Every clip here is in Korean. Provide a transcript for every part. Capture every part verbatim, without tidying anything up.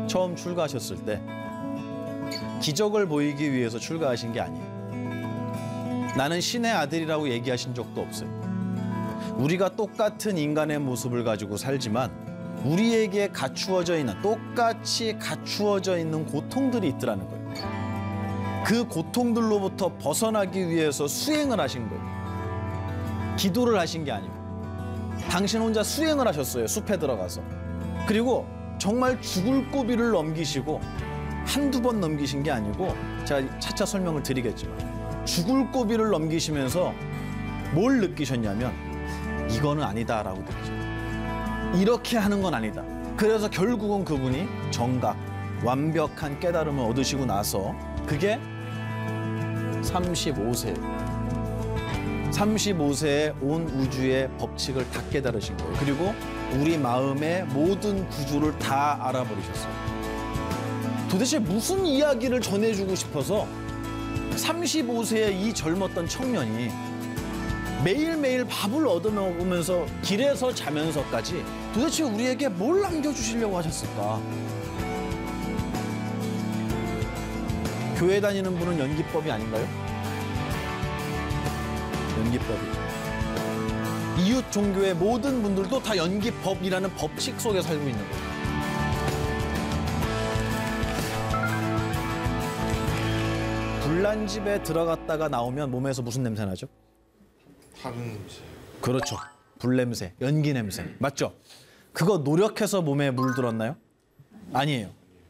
처음 출가하셨을 때 기적을 보이기 위해서 출가하신 게 아니에요. 나는 신의 아들이라고 얘기하신 적도 없어요. 우리가 똑같은 인간의 모습을 가지고 살지만 우리에게 갖추어져 있는, 똑같이 갖추어져 있는 고통들이 있더라는 거예요. 그 고통들로부터 벗어나기 위해서 수행을 하신 거예요. 기도를 하신 게 아니고. 당신 혼자 수행을 하셨어요. 숲에 들어가서. 그리고 정말 죽을 고비를 넘기시고 한두 번 넘기신 게 아니고, 제가 차차 설명을 드리겠지만 죽을 고비를 넘기시면서 뭘 느끼셨냐면 이거는 아니다라고 느끼셨어요. 이렇게 하는 건 아니다. 그래서 결국은 그분이 정각, 완벽한 깨달음을 얻으시고 나서 그게 삼십오 세예요. 삼십오 세에 온 우주의 법칙을 다 깨달으신 거예요. 그리고 우리 마음의 모든 구조를 다 알아버리셨어요. 도대체 무슨 이야기를 전해주고 싶어서 삼십오 세의 이 젊었던 청년이 매일매일 밥을 얻어먹으면서 길에서 자면서까지 도대체 우리에게 뭘 남겨주시려고 하셨을까? 교회 다니는 분은 연기법이 아닌가요? 연기법이죠. 이웃 종교의 모든 분들도 다 연기법이라는 법칙 속에 살고 있는 거예요. 불난 집에 들어갔다가 나오면 몸에서 무슨 냄새 나죠? 타는 냄새. 그렇죠. 불냄새, 연기 냄새. 맞죠? 그거 노력해서 몸에 물들었나요? 아니에요.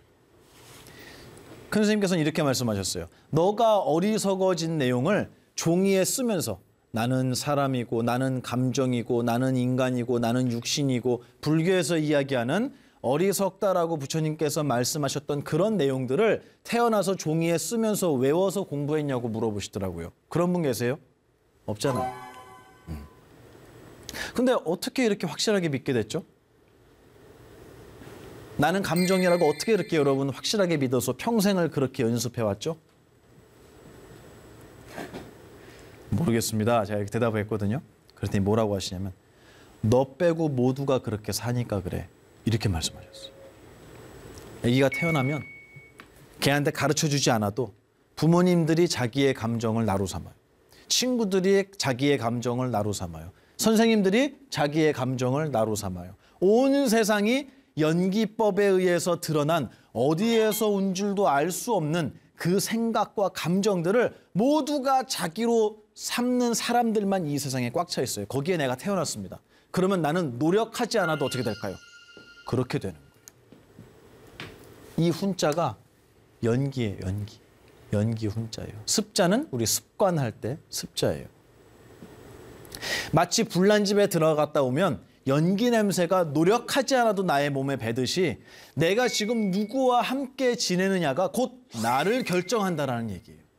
큰 스님께서는 이렇게 말씀하셨어요. 너가 어리석어진 내용을 종이에 쓰면서 나는 사람이고 나는 감정이고 나는 인간이고 나는 육신이고 불교에서 이야기하는 어리석다라고 부처님께서 말씀하셨던 그런 내용들을 태어나서 종이에 쓰면서 외워서 공부했냐고 물어보시더라고요. 그런 분 계세요? 없잖아요. 음. 근데 어떻게 이렇게 확실하게 믿게 됐죠? 나는 감정이라고 어떻게 이렇게 여러분 확실하게 믿어서 평생을 그렇게 연습해왔죠? 모르겠습니다. 제가 이렇게 대답을 했거든요. 그랬더니 뭐라고 하시냐면 너 빼고 모두가 그렇게 사니까 그래. 이렇게 말씀하셨어요. 아기가 태어나면 걔한테 가르쳐주지 않아도 부모님들이 자기의 감정을 나로 삼아요. 친구들이 자기의 감정을 나로 삼아요. 선생님들이 자기의 감정을 나로 삼아요. 온 세상이 연기법에 의해서 드러난 어디에서 온 줄도 알 수 없는 그 생각과 감정들을 모두가 자기로 삼는 사람들만 이 세상에 꽉 차 있어요. 거기에 내가 태어났습니다. 그러면 나는 노력하지 않아도 어떻게 될까요? 그렇게 되는 거예요. 이 훈자가 연기예요. 연기. 연기 훈자예요. 습자는 우리 습관할 때 습자예요. 마치 불난 집에 들어갔다 오면 연기 냄새가 노력하지 않아도 나의 몸에 배듯이 내가 지금 누구와 함께 지내느냐가 곧 나를 결정한다라는 얘기예요.